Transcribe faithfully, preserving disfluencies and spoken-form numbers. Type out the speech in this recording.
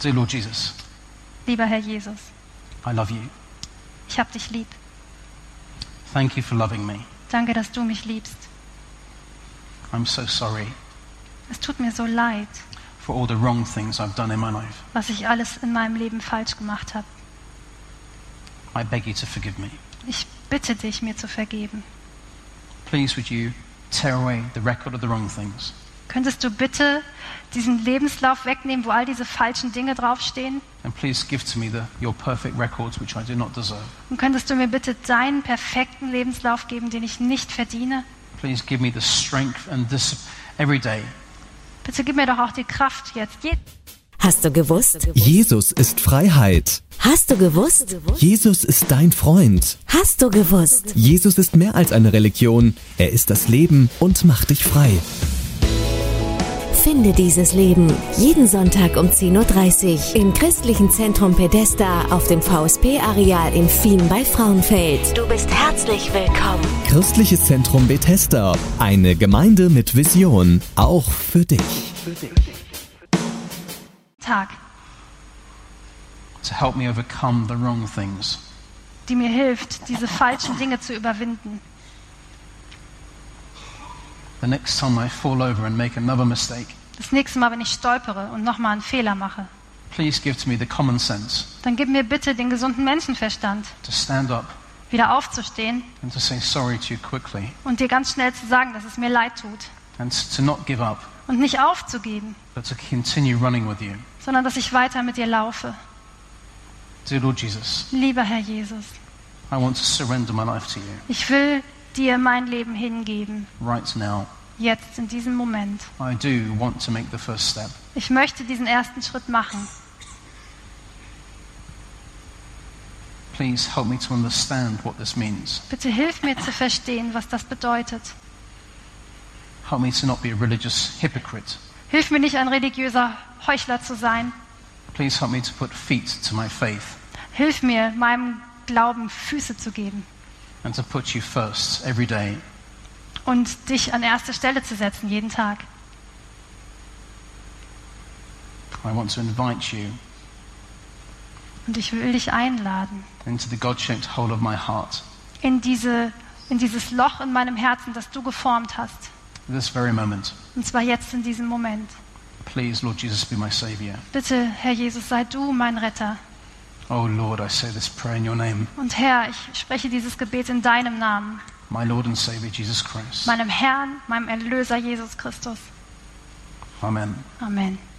Dear Lord Jesus, Lieber Herr Jesus, I love you. ich hab dich lieb. Thank you for loving me. Danke, dass du mich liebst. I'm so sorry Es tut mir so leid, for all the wrong things I've done in my life. was ich alles in meinem Leben falsch gemacht habe. I beg you to forgive me. Ich bitte dich, mir zu vergeben. Please would you tear away the record of the wrong things Könntest du bitte diesen Lebenslauf wegnehmen, wo all diese falschen Dinge draufstehen? and please give to me the, your perfect records which I do not deserve. Und könntest du mir bitte deinen perfekten Lebenslauf geben, den ich nicht verdiene? Please give me the strength and this every day Bitte gib mir doch auch die Kraft jetzt. Je- Hast du gewusst? Jesus ist Freiheit. Hast du gewusst? Jesus ist dein Freund. Hast du gewusst? Jesus ist mehr als eine Religion. Er ist das Leben und macht dich frei. Finde dieses Leben jeden Sonntag um zehn Uhr dreißig im Christlichen Zentrum Bethesda auf dem V S P-Areal in Fien bei Frauenfeld. Du bist herzlich willkommen. Christliches Zentrum Bethesda. Eine Gemeinde mit Vision. Auch für dich. Tag, to help me overcome the wrong things. die mir hilft, diese falschen Dinge zu überwinden. The next time I fall over and make another mistake, Das nächste Mal, wenn ich stolpere und nochmal einen Fehler mache, please give to me the common sense dann gib mir bitte den gesunden Menschenverstand, to stand up wieder aufzustehen and to say sorry to you quickly und dir ganz schnell zu sagen, dass es mir leid tut. and to not give up, Und nicht aufzugeben, but to continue running with you. sondern dass ich weiter mit dir laufe. Dear Lord Jesus, Lieber Herr Jesus, I want to surrender my life to you ich will dir mein Leben hingeben, right now. jetzt in diesem Moment. I do want to make the first step. Ich möchte diesen ersten Schritt machen. Please help me to understand what this means. Bitte hilf mir zu verstehen, was das bedeutet. Help me to not be a religious hypocrite. Hilf mir nicht, ein religiöser Heuchler zu sein. Please help me to put feet to my faith Hilf mir, meinem Glauben Füße zu geben and to put you first every day. und dich an erste Stelle zu setzen, jeden Tag. I want to invite you Und ich will dich einladen into the God-shaped hole of my heart in, diese, in dieses Loch in meinem Herzen, das du geformt hast. at this very moment. Und zwar jetzt in diesem Moment. Please, Lord Jesus, be my Savior. Bitte, Herr Jesus, sei du mein Retter. Oh Lord, I say this prayer in your name, Und Herr, ich spreche dieses Gebet in deinem Namen, my Lord and Savior, Jesus Christ. meinem Herrn, meinem Erlöser Jesus Christus. Amen. Amen.